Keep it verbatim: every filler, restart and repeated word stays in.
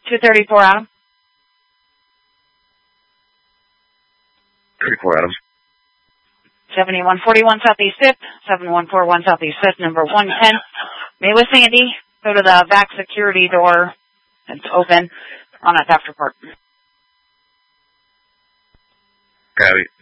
two thirty-four Adam. thirty-four Adams. seventy-one forty-one Southeast fifth, seven one four one Southeast fifth, number one ten. May with Sandy, go to the back security door. It's open on a theft report. Copy.